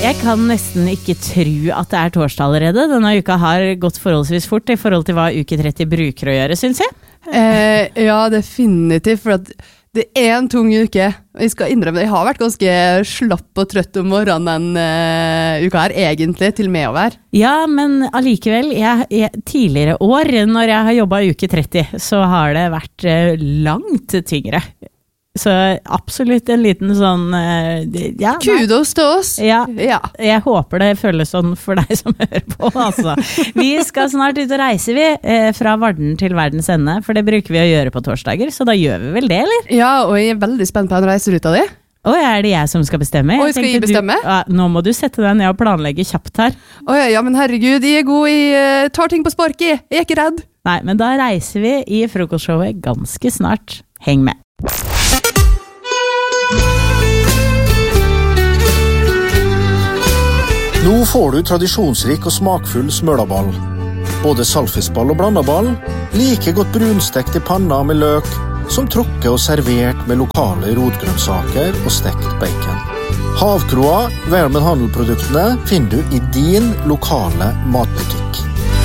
Jeg kan nesten ikke tro at det torsdag allerede. Denne uka har gått forholdsvis fort I forhold til hva uke 30 bruker å gjøre, synes jeg. Ja, definitivt, for at det en tung uke. Jeg skal innrømme det, jeg har vært ganske slapp og trøtt om morgenen uka her, egentlig, til med å være. Ja, men allikevel, tidligere år, når jeg har jobbet uke 30, så har det vært langt tyngre. Så absolutt en liten sånn kudos til oss. Ja, jeg håper det føles sånn for deg som hører på, altså. Vi skal snart ut og reise fra Varden til verdens ende, for det bruker vi å gjøre på torsdager, så da gjør vi vel det, eller? Ja, og jeg veldig spent på den reiseruta di. Det jeg som skal bestemme? Skal jeg bestemme? Nå må du sette deg ned og planlegge kjapt her. Ja, men herregud, jeg god, jeg tar ting på spark, jeg ikke redd. Nei, men da reiser vi I frokostshowet ganske snart. Heng med! Nå får du tradisjonsrik og smakfull smølaball. Både salfisball og blandaball, like godt brunstekt I panna med løk, som trukket og servert med lokale rotgrønnsaker og stekt bacon. Havkroa, Vermen Handelproduktene, finner du I din lokale matbutikk.